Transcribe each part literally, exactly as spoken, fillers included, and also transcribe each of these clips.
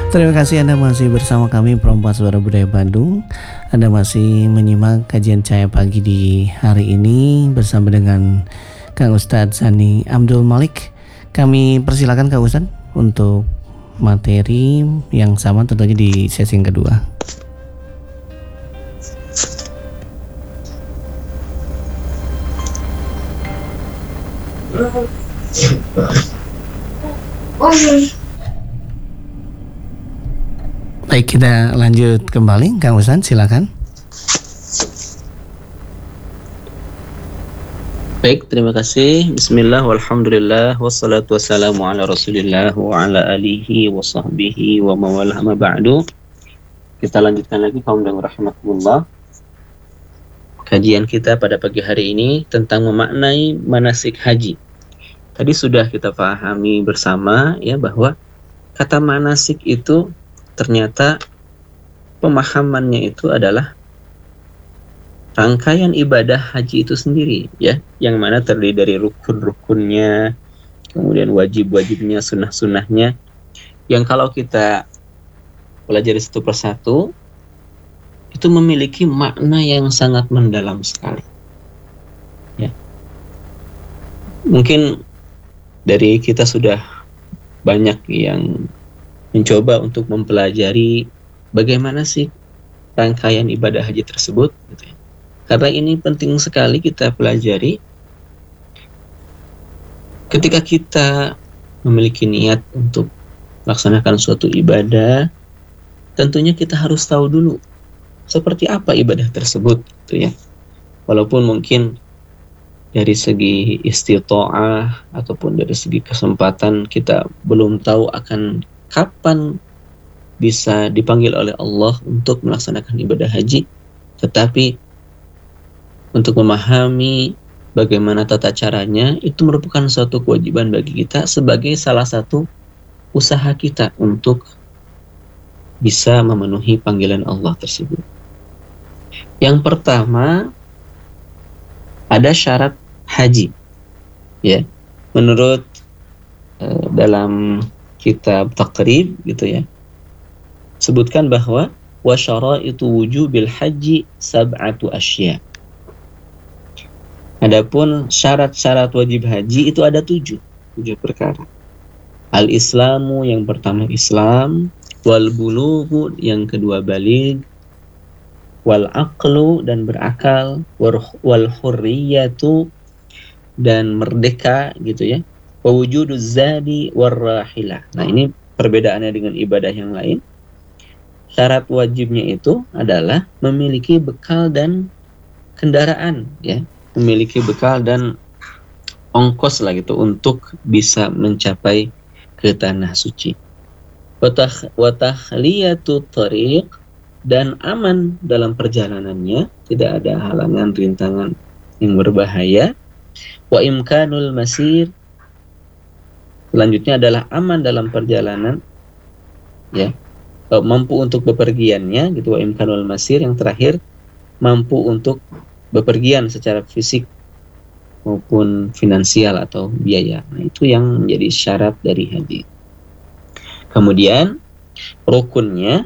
Terima kasih Anda masih bersama kami Perempuan Suara Budaya Bandung. Anda masih menyimak kajian Cahaya Pagi di hari ini bersama dengan Kang Ustadz Sani Abdul Malik. Kami persilakan Kang Ustadz untuk materi yang sama tentunya di sesi yang kedua. Baik, kita lanjut kembali. Kang Ustadz, silakan. Baik, terima kasih. Bismillah, walhamdulillah, wassalatu wassalamu ala rasulillah wa ala alihi wa sahbihi wa mawalah ma ba'du. Kita lanjutkan lagi, kaum dan rahmatullah. Kajian kita pada pagi hari ini tentang memaknai manasik haji. Tadi sudah kita pahami bersama ya bahwa kata manasik itu ternyata pemahamannya itu adalah rangkaian ibadah haji itu sendiri ya, yang mana terdiri dari rukun-rukunnya, kemudian wajib-wajibnya, sunnah-sunnahnya, yang kalau kita pelajari satu persatu itu memiliki makna yang sangat mendalam sekali ya. Mungkin dari kita sudah banyak yang mencoba untuk mempelajari bagaimana sih rangkaian ibadah haji tersebut gitu ya. Karena ini penting sekali kita pelajari ketika kita memiliki niat untuk melaksanakan suatu ibadah. Tentunya kita harus tahu dulu seperti apa ibadah tersebut gitu ya. Walaupun mungkin dari segi istita'ah ataupun dari segi kesempatan kita belum tahu akan kapan bisa dipanggil oleh Allah untuk melaksanakan ibadah haji, tetapi untuk memahami bagaimana tata caranya itu merupakan suatu kewajiban bagi kita sebagai salah satu usaha kita untuk bisa memenuhi panggilan Allah tersebut. Yang pertama ada syarat haji ya, menurut uh, dalam kitab Taqrib gitu ya, sebutkan bahwa wa syaraitu wujubil haji sab'atu asya. Adapun syarat-syarat wajib haji itu ada tujuh, tujuh perkara. Al-Islamu, yang pertama Islam, wal bulughu, yang kedua baligh, wal aqlu, dan berakal, wal hurriyatu, dan merdeka gitu ya, wa wujuduz zadi war rahilah. Nah, ini perbedaannya dengan ibadah yang lain. Syarat wajibnya itu adalah memiliki bekal dan kendaraan ya, memiliki bekal dan ongkos lah gitu untuk bisa mencapai ke tanah suci. Wa tahliyatu tariq, dan aman dalam perjalanannya, tidak ada halangan rintangan yang berbahaya. Wa imkanul masir, selanjutnya adalah aman dalam perjalanan ya, mampu untuk bepergiannya gitu. Wa imkanul masir, yang terakhir mampu untuk bepergian secara fisik maupun finansial atau biaya. Nah, itu yang menjadi syarat dari haji. Kemudian rukunnya,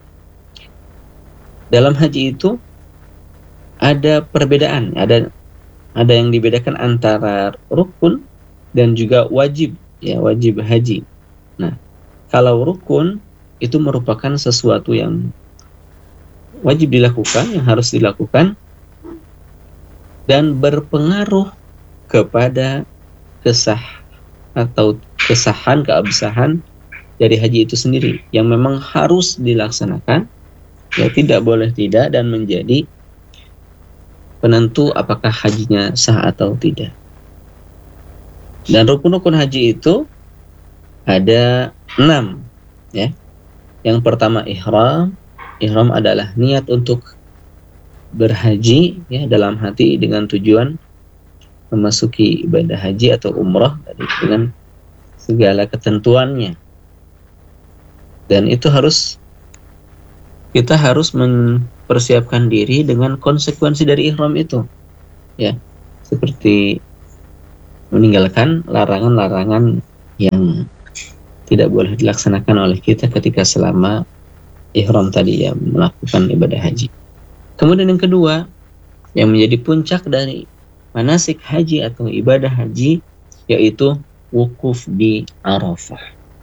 dalam haji itu ada perbedaan, ada ada yang dibedakan antara rukun dan juga wajib ya, wajib haji. Nah, kalau rukun itu merupakan sesuatu yang wajib dilakukan, yang harus dilakukan dan berpengaruh kepada kesah atau kesahan, keabsahan dari haji itu sendiri, yang memang harus dilaksanakan ya, tidak boleh tidak, dan menjadi penentu apakah hajinya sah atau tidak. Dan rukun-rukun haji itu ada enam ya. Yang pertama ihram. Ihram adalah niat untuk berhaji ya, dalam hati dengan tujuan memasuki ibadah haji atau umrah dengan segala ketentuannya. Dan itu harus kita harus mempersiapkan diri dengan konsekuensi dari ihram itu ya, seperti meninggalkan larangan-larangan yang tidak boleh dilaksanakan oleh kita ketika selama ihram tadi, ya, melakukan ibadah haji. Kemudian yang kedua, yang menjadi puncak dari manasik haji atau ibadah haji, yaitu wukuf di Arafah.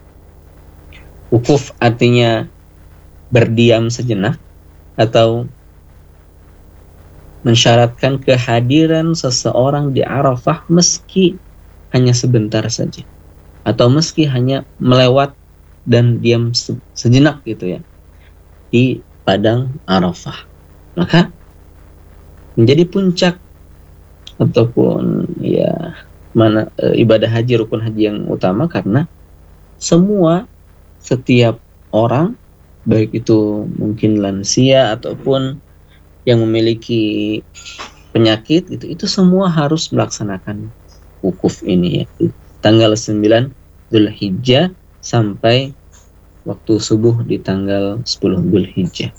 Wukuf artinya berdiam sejenak atau mensyaratkan kehadiran seseorang di Arafah meski hanya sebentar saja, atau meski hanya melewat dan diam sejenak gitu ya di padang Arafah. Maka menjadi puncak ataupun ya mana e, ibadah haji, rukun haji yang utama, karena semua setiap orang, baik itu mungkin lansia ataupun yang memiliki penyakit, itu itu semua harus melaksanakan wukuf ini, ya, tanggal sembilan Dzulhijjah sampai waktu subuh di tanggal sepuluh Dzulhijjah.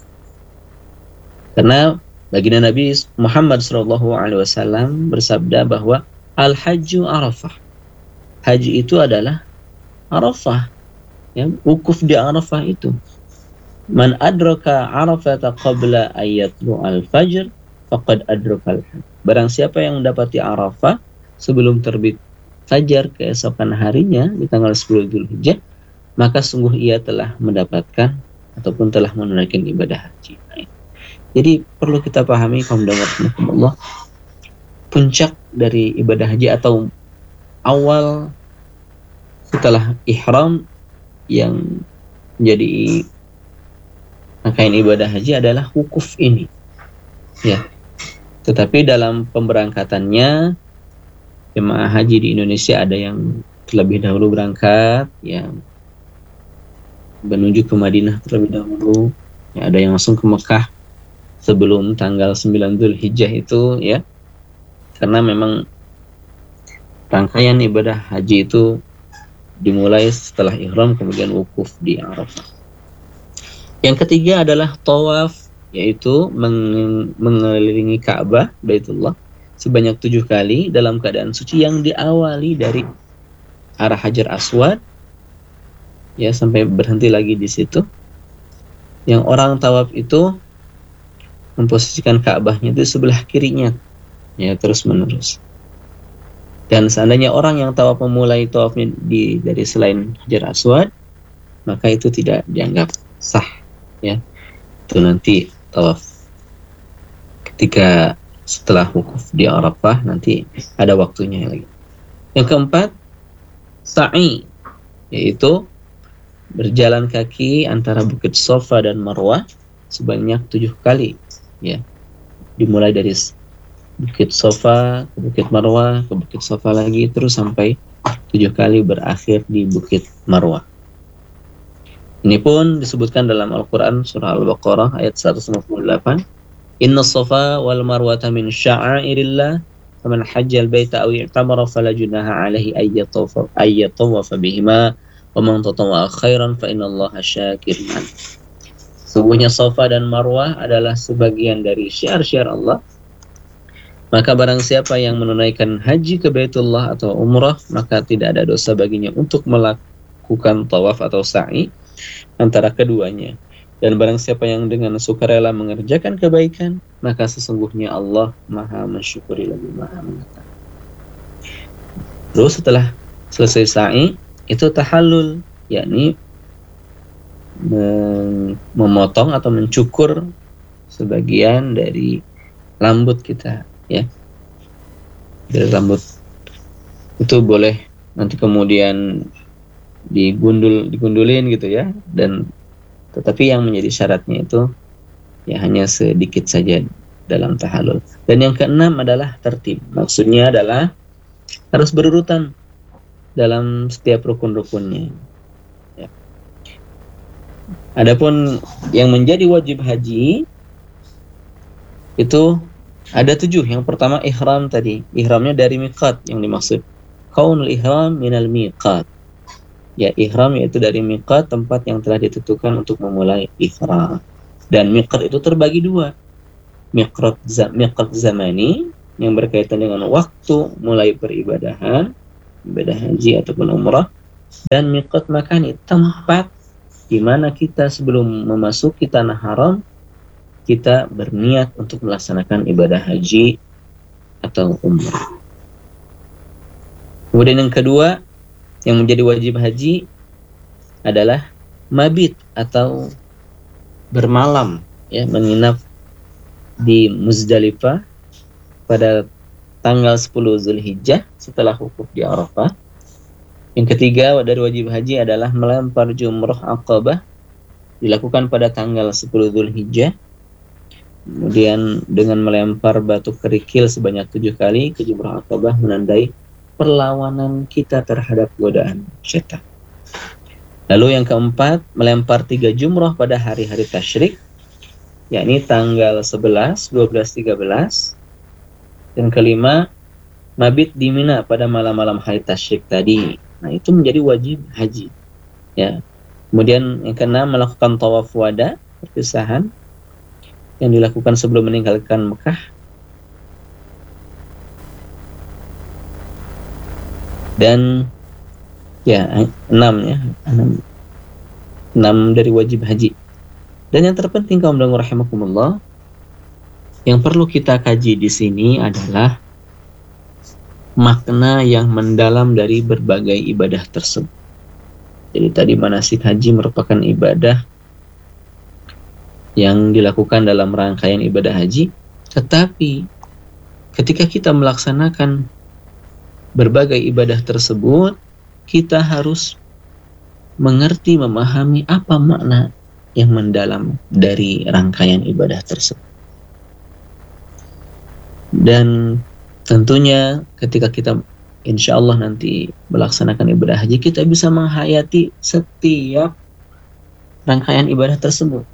Karena baginda Nabi Muhammad shallallahu alaihi wasallam bersabda bahwa al-hajju Arafah. Haji itu adalah Arafah, ya, wukuf di Arafah itu. Man adraka Arafata qabla ayatlu al-fajr faqad adraka al-hajj. Barang siapa yang mendapati Arafah sebelum terbit fajar keesokan harinya di tanggal sepuluh Dzulhijjah, maka sungguh ia telah mendapatkan ataupun telah menunaikan ibadah haji. Nah, jadi perlu kita pahami, kaum dengar Allah, puncak dari ibadah haji atau awal setelah ihram yang menjadi rangkaian ibadah haji adalah wukuf ini, ya. Tetapi dalam pemberangkatannya, jemaah haji di Indonesia ada yang terlebih dahulu berangkat, ya, menuju ke Madinah terlebih dahulu, ya, ada yang langsung ke Mekah sebelum tanggal sembilan Dzulhijjah itu, ya. Karena memang rangkaian ibadah haji itu dimulai setelah ihram, kemudian wukuf di Arafah. Yang ketiga adalah tawaf, yaitu meng- mengelilingi Ka'bah, Baitullah, sebanyak tujuh kali dalam keadaan suci, yang diawali dari arah Hajar Aswad, ya, sampai berhenti lagi di situ. Yang orang tawaf itu memposisikan Ka'bahnya itu sebelah kirinya, ya, terus menerus. Dan seandainya orang yang tawaf memulai tawafnya di dari selain Hajar Aswad, maka itu tidak dianggap sah, ya. Itu nanti tawaf ketika setelah wukuf di Arafah, nanti ada waktunya lagi. Yang keempat, sa'i, yaitu berjalan kaki antara Bukit Safa dan Marwah sebanyak tujuh kali, ya, dimulai dari Bukit Safa ke Bukit Marwah, ke Bukit Safa lagi, terus sampai tujuh kali berakhir di Bukit Marwah. Ini pun disebutkan dalam Al-Quran surah Al-Baqarah ayat seratus lima puluh delapan. Inna Safa wal Marwata min sya'airillah faman hajjal baita aw i'tamara fala junaha alaihi ayyatawafa ayyatawafa bihima wa man tatawwa'a khairan fa innallaha syakirun alim. Sesungguhnya Safa dan Marwah adalah sebagian dari syiar-syiar Allah. Maka barang siapa yang menunaikan haji ke Baitullah atau umrah, maka tidak ada dosa baginya untuk melakukan tawaf atau sa'i antara keduanya. Dan barang siapa yang dengan sukarela mengerjakan kebaikan, maka sesungguhnya Allah Maha mensyukuri lagi Maha mengetahui. Terus setelah selesai sa'i, itu tahallul, yakni memotong atau mencukur sebagian dari rambut kita, ya. Dari rambut itu boleh nanti kemudian digundul digundulin gitu, ya, dan tetapi yang menjadi syaratnya itu ya hanya sedikit saja dalam tahallul. Dan yang keenam adalah tertib. Maksudnya adalah harus berurutan dalam setiap rukun-rukunnya, ya. Adapun yang menjadi wajib haji itu ada tujuh. Yang pertama ihram tadi. Ihramnya dari miqat yang dimaksud. Kaunul ihram minal miqat. Ya, ihram yaitu dari miqat, tempat yang telah ditentukan untuk memulai ihram. Dan miqat itu terbagi dua. Miqat, miqat zamani yang berkaitan dengan waktu mulai peribadahan, ibadah haji ataupun umrah. Dan miqat makani, tempat di mana kita sebelum memasuki tanah haram kita berniat untuk melaksanakan ibadah haji atau umrah. Kemudian yang kedua yang menjadi wajib haji adalah mabit atau bermalam, ya, menginap di Muzdalifah pada tanggal sepuluh Zulhijjah setelah wukuf di Arafah. Yang ketiga dari wajib haji adalah melempar jumrah Aqabah, dilakukan pada tanggal sepuluh Zulhijjah. Kemudian dengan melempar batu kerikil sebanyak tujuh kali ke jumrah Aqabah menandai perlawanan kita terhadap godaan syaitan. Lalu yang keempat, melempar tiga jumrah pada hari-hari tasyrik, yakni tanggal sebelas, dua belas, tiga belas. Dan kelima, mabit di Mina pada malam-malam hari tasyrik tadi. Nah, itu menjadi wajib haji. Ya. Kemudian yang keenam, melakukan tawaf wada, perpisahan yang dilakukan sebelum meninggalkan Mekah. Dan ya, enam ya, enam, enam dari wajib haji. Dan yang terpenting kaum dan rahimakumullah, yang perlu kita kaji di sini adalah makna yang mendalam dari berbagai ibadah tersebut. Jadi tadi manasik haji merupakan ibadah yang dilakukan dalam rangkaian ibadah haji, tetapi ketika kita melaksanakan berbagai ibadah tersebut, kita harus mengerti, memahami apa makna yang mendalam dari rangkaian ibadah tersebut. Dan tentunya ketika kita insya Allah nanti melaksanakan ibadah haji, kita bisa menghayati setiap rangkaian ibadah tersebut.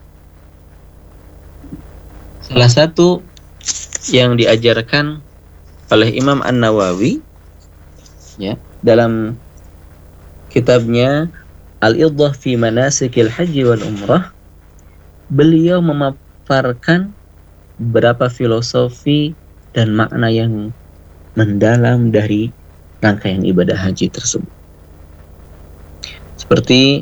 Salah satu yang diajarkan oleh Imam An-Nawawi, ya, dalam kitabnya Al-Iddah fi Manasikil Haji wal Umrah, beliau memaparkan beberapa filosofi dan makna yang mendalam dari rangkaian ibadah haji tersebut. Seperti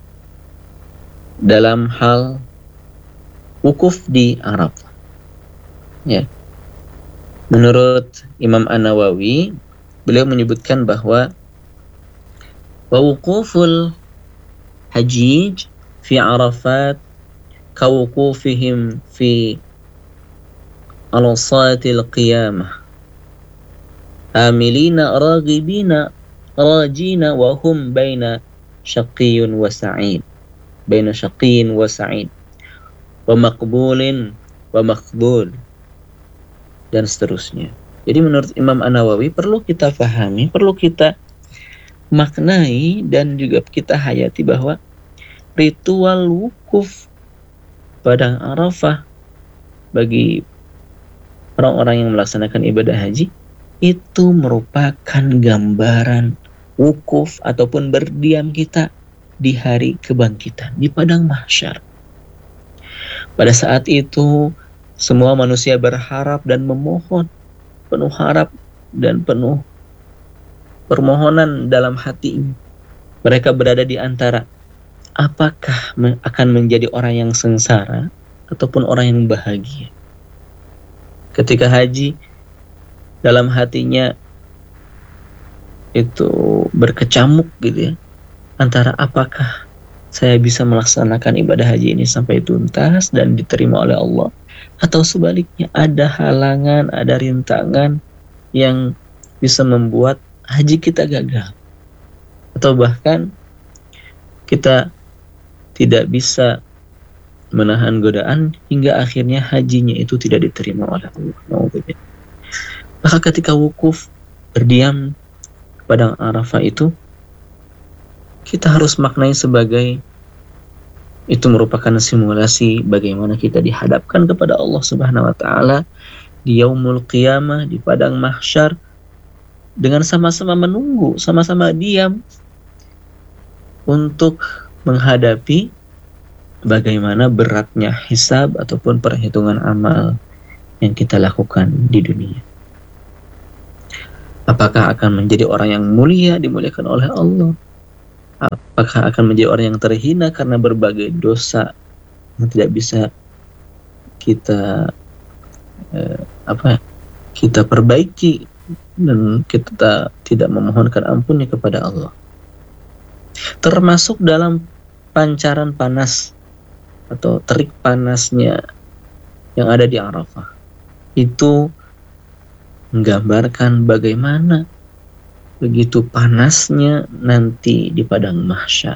dalam hal wukuf di Arafah. Ya. Menurut Imam An-Nawawi, beliau menyebutkan bahwa wukuful hajij fi Arafat kawukufihim fi alasatil qiyamah amilina raghibina rajina wa hum baina syaqiyyun wa sa'id baina syaqiyyin wa sa'id wa maqbulin wa maqbul, dan seterusnya. Jadi menurut Imam An-Nawawi perlu kita pahami, perlu kita maknai dan juga kita hayati bahwa ritual wukuf Padang Arafah bagi orang-orang yang melaksanakan ibadah haji itu merupakan gambaran wukuf ataupun berdiam kita di hari kebangkitan di padang mahsyar. Pada saat itu semua manusia berharap dan memohon, penuh harap dan penuh permohonan dalam hati. Mereka berada di antara apakah akan menjadi orang yang sengsara ataupun orang yang bahagia. Ketika haji, dalam hatinya itu berkecamuk gitu ya, antara apakah saya bisa melaksanakan ibadah haji ini sampai tuntas dan diterima oleh Allah, atau sebaliknya ada halangan, ada rintangan yang bisa membuat haji kita gagal, atau bahkan kita tidak bisa menahan godaan hingga akhirnya hajinya itu tidak diterima oleh Allah. Maka ketika wukuf berdiam padang Arafah itu, kita harus maknai sebagai itu merupakan simulasi bagaimana kita dihadapkan kepada Allah Subhanahu wa taala di yaumul qiyamah, di padang mahsyar, dengan sama-sama menunggu, sama-sama diam untuk menghadapi bagaimana beratnya hisab ataupun perhitungan amal yang kita lakukan di dunia. Apakah akan menjadi orang yang mulia, dimuliakan oleh Allah, apakah akan menjadi orang yang terhina karena berbagai dosa yang tidak bisa kita eh, apa kita perbaiki, dan kita tidak memohonkan ampunnya kepada Allah. Termasuk dalam pancaran panas atau terik panasnya yang ada di Arafah, itu menggambarkan bagaimana begitu panasnya nanti di padang mahsyar,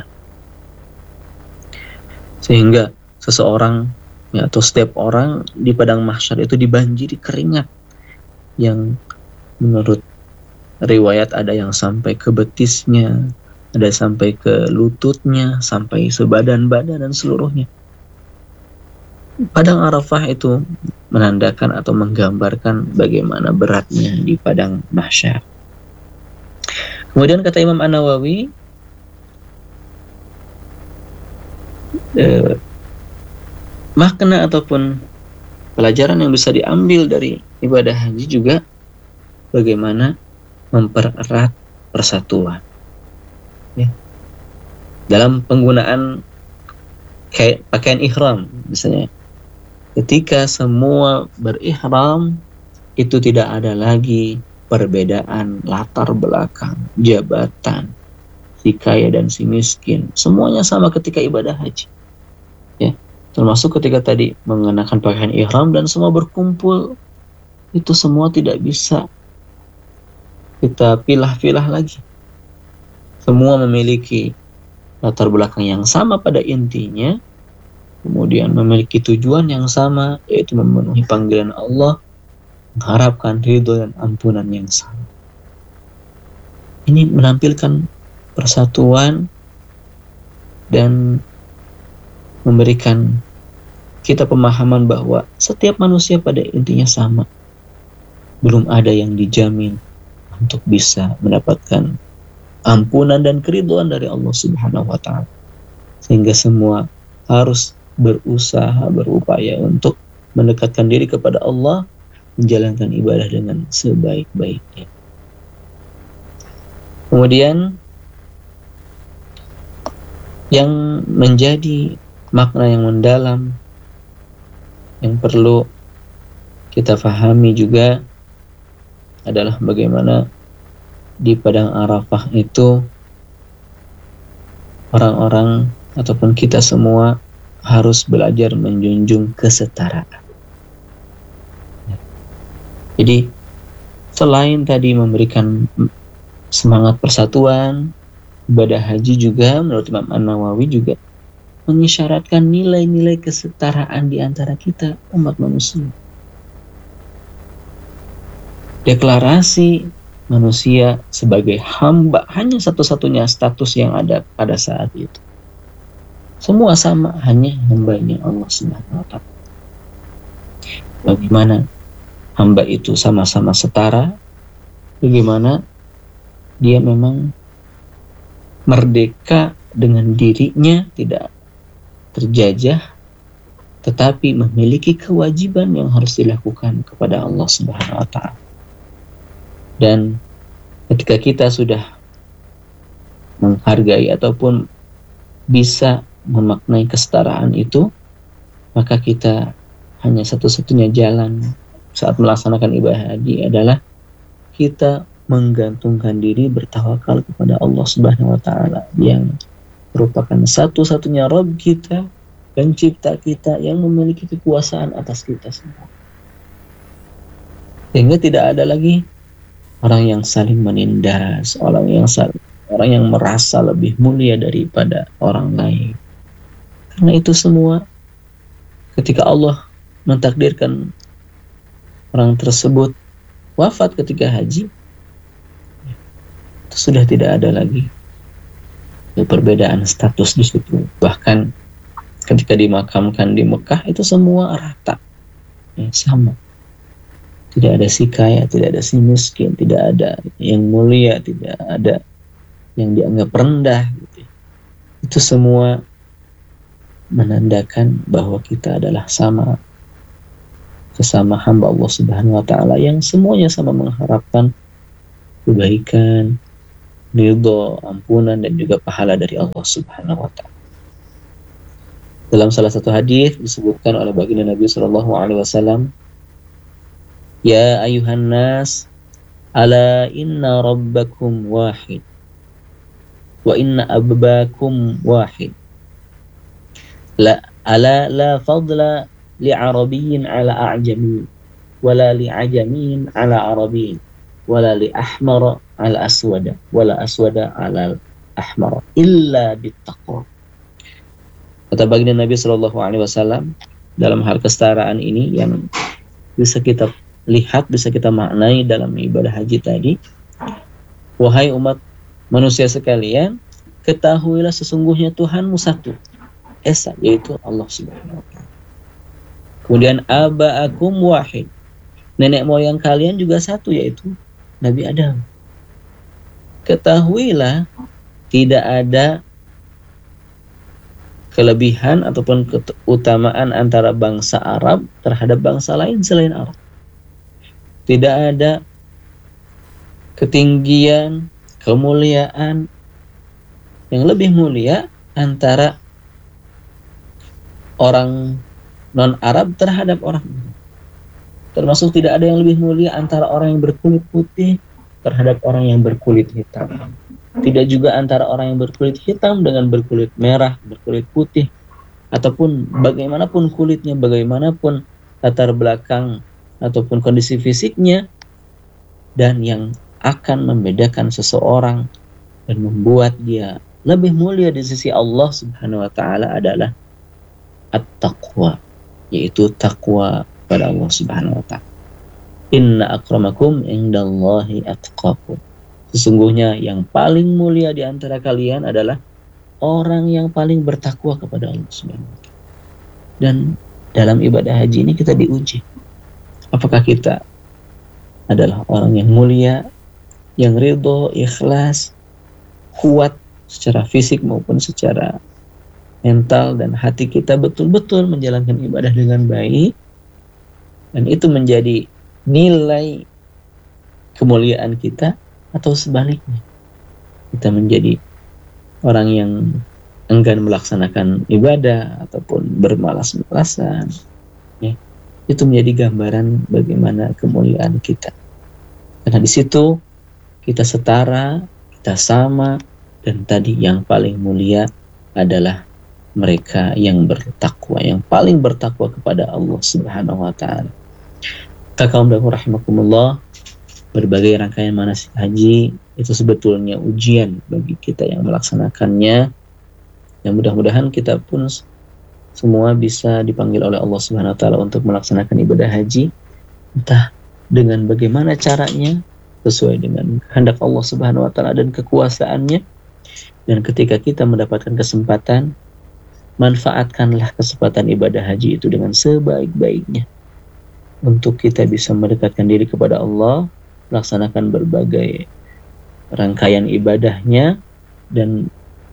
sehingga seseorang ya, atau setiap orang di padang mahsyar itu dibanjiri keringat yang menurut riwayat ada yang sampai ke betisnya, ada sampai ke lututnya, sampai sebadan-badan dan seluruhnya. Padang Arafah itu menandakan atau menggambarkan bagaimana beratnya di padang mahsyar. Kemudian kata Imam An-Nawawi, eh, makna ataupun pelajaran yang bisa diambil dari ibadah haji juga bagaimana mempererat persatuan. Ya. Dalam penggunaan kayak pakaian ihram misalnya, ketika semua berihram itu tidak ada lagi perbedaan latar belakang, jabatan, si kaya dan si miskin, semuanya sama ketika ibadah haji. Ya, termasuk ketika tadi mengenakan pakaian ihram dan semua berkumpul, itu semua tidak bisa kita pilah-pilah lagi. Semua memiliki latar belakang yang sama pada intinya, kemudian memiliki tujuan yang sama, yaitu memenuhi panggilan Allah, mengharapkan ridho dan ampunan yang sama. Ini menampilkan persatuan dan memberikan kita pemahaman bahwa setiap manusia pada intinya sama. Belum ada yang dijamin untuk bisa mendapatkan ampunan dan keridhaan dari Allah Subhanahu wa taala. Sehingga semua harus berusaha, berupaya untuk mendekatkan diri kepada Allah, menjalankan ibadah dengan sebaik-baiknya. Kemudian yang menjadi makna yang mendalam yang perlu kita fahami juga adalah bagaimana di padang Arafah itu orang-orang ataupun kita semua harus belajar menjunjung kesetaraan. Jadi selain tadi memberikan semangat persatuan, ibadah haji juga menurut Imam An-Nawawi juga mengisyaratkan nilai-nilai kesetaraan di antara kita umat manusia. Deklarasi manusia sebagai hamba hanya satu-satunya status yang ada pada saat itu. Semua sama, hanya hambanya Allah Subhanahu wa taala. Bagaimana hamba itu sama-sama setara, bagaimana dia memang merdeka dengan dirinya, tidak terjajah, tetapi memiliki kewajiban yang harus dilakukan kepada Allah Subhanahu wa taala. Dan ketika kita sudah menghargai ataupun bisa memaknai kesetaraan itu, maka kita hanya satu-satunya jalan saat melaksanakan ibadah haji adalah kita menggantungkan diri, bertawakal kepada Allah Subhanahu wa taala yang merupakan satu-satunya Rabb kita, pencipta kita, yang memiliki kekuasaan atas kita semua. Sehingga tidak ada lagi orang yang saling menindas, orang yang saling, orang yang merasa lebih mulia daripada orang lain. Karena itu semua ketika Allah mentakdirkan orang tersebut wafat ketika haji, itu sudah tidak ada lagi perbedaan status di situ. Bahkan ketika dimakamkan di Mekah itu semua rata, ya, sama. Tidak ada si kaya, tidak ada si miskin, tidak ada yang mulia, tidak ada yang dianggap rendah. Gitu. Itu semua menandakan bahwa kita adalah sama, sesama hamba Allah Subhanahu wa taala yang semuanya sama mengharapkan kebaikan, ridho, ampunan, dan juga pahala dari Allah Subhanahu wa taala. Dalam salah satu hadis disebutkan oleh baginda Nabi sallallahu alaihi wasallam, "Ya ayuhan nas, ala inna rabbakum wahid wa inna abbakum wahid. La ala la fadla li arabiyyin ala a'jami wala li ajamin ala arabiyyin wala li ahmara ala aswada wala aswada ala ahmara illa bittaqwa." Kata baginda Nabi Shallallahu Alaihi Wasallam, dalam hal kesetaraan ini yang bisa kita lihat, bisa kita maknai dalam ibadah haji tadi, wahai umat manusia sekalian, ketahuilah sesungguhnya Tuhanmu satu, esa, yaitu Allah Subhanahu Wa Taala. Kemudian aba'akum wahid, nenek moyang kalian juga satu, yaitu Nabi Adam. Ketahuilah tidak ada kelebihan ataupun keutamaan antara bangsa Arab terhadap bangsa lain selain Arab. Tidak ada ketinggian, kemuliaan yang lebih mulia antara orang non-Arab terhadap orang Arab. Termasuk tidak ada yang lebih mulia antara orang yang berkulit putih terhadap orang yang berkulit hitam. Tidak juga antara orang yang berkulit hitam dengan berkulit merah, berkulit putih, ataupun bagaimanapun kulitnya, bagaimanapun latar belakang ataupun kondisi fisiknya, dan yang akan membedakan seseorang dan membuat dia lebih mulia di sisi Allah Subhanahu wa taala adalah at-taqwa, yaitu takwa pada Allah Subhanahu wa taala. Inna akramakum indallahi atqakum. Sesungguhnya yang paling mulia di antara kalian adalah orang yang paling bertakwa kepada Allah Subhanahu wa taala. Dan dalam ibadah haji ini kita diuji. Apakah kita adalah orang yang mulia, yang ridho, ikhlas, kuat secara fisik maupun secara mental, dan hati kita betul-betul menjalankan ibadah dengan baik, dan itu menjadi nilai kemuliaan kita, atau sebaliknya kita menjadi orang yang enggan melaksanakan ibadah ataupun bermalas-malasan, ya, itu menjadi gambaran bagaimana kemuliaan kita. Karena di situ kita setara, kita sama, dan tadi yang paling mulia adalah mereka yang bertakwa, yang paling bertakwa kepada Allah Subhanahu wa taala. Kaum dan rahimakumullah, berbagai rangkaian manasik haji itu sebetulnya ujian bagi kita yang melaksanakannya. Yang mudah-mudahan kita pun semua bisa dipanggil oleh Allah Subhanahu wa taala untuk melaksanakan ibadah haji, entah dengan bagaimana caranya sesuai dengan kehendak Allah Subhanahu wa taala dan kekuasaannya. Dan ketika kita mendapatkan kesempatan, manfaatkanlah kesempatan ibadah haji itu dengan sebaik-baiknya untuk kita bisa mendekatkan diri kepada Allah, melaksanakan berbagai rangkaian ibadahnya, dan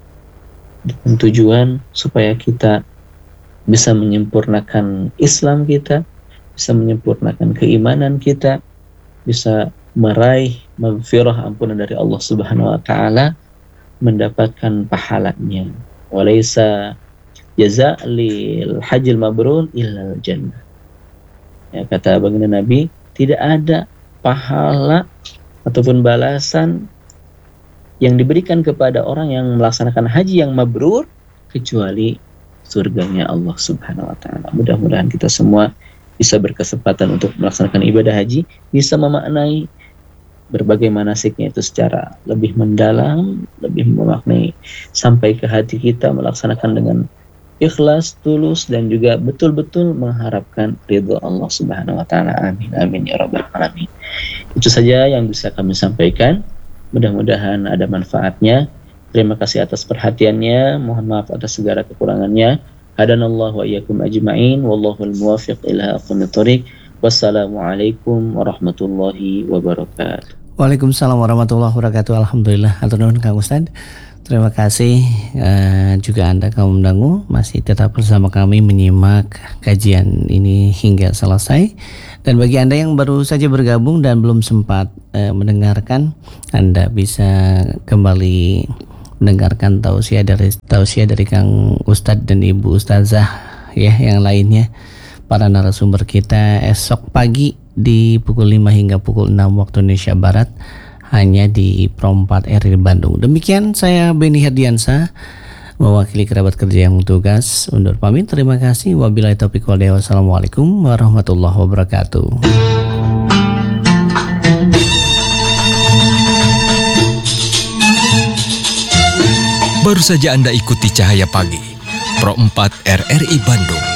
dengan tujuan supaya kita bisa menyempurnakan Islam kita, bisa menyempurnakan keimanan kita, bisa meraih maghfirah, ampunan dari Allah Subhanahu wa taala, mendapatkan pahalanya. Walaysa jaza' lil hajjil mabrur illal jannah. Ya, kata baginda Nabi, tidak ada pahala ataupun balasan yang diberikan kepada orang yang melaksanakan haji yang mabrur kecuali surganya Allah Subhanahu wa taala. Mudah-mudahan kita semua bisa berkesempatan untuk melaksanakan ibadah haji, bisa memaknai berbagai manasiknya itu secara lebih mendalam, lebih memaknai sampai ke hati kita, melaksanakan dengan ikhlas, tulus, dan juga betul-betul mengharapkan ridho Allah Subhanahu wa taala. Amin amin ya rabbal alamin. Itu saja yang bisa kami sampaikan. Mudah-mudahan ada manfaatnya. Terima kasih atas perhatiannya. Mohon maaf atas segala kekurangannya. Hadanallahu wa iyyakum ajma'in. Wallahul muwaffiq ila aqwamit thoriq. Wassalamualaikum warahmatullahi wabarakatuh. Waalaikumsalam warahmatullahi wabarakatuh. Alhamdulillah. Hatur nuhun Kang Ustad. Terima kasih uh, juga Anda kaum dangu masih tetap bersama kami menyimak kajian ini hingga selesai. Dan bagi Anda yang baru saja bergabung dan belum sempat uh, mendengarkan, Anda bisa kembali mendengarkan tausiah dari tausiah dari Kang Ustadz dan Ibu Ustazah ya yang lainnya, para narasumber kita esok pagi di pukul lima hingga pukul enam waktu Indonesia Barat, hanya di Pro empat R I Bandung. Demikian saya Beni Herdiansa mewakili kerabat kerja yang tugas undur pamit. Terima kasih. Wabillahi taufiq wal hidayah. Wassalamualaikum warahmatullahi wabarakatuh. Baru saja Anda ikuti Cahaya Pagi Pro empat R R I Bandung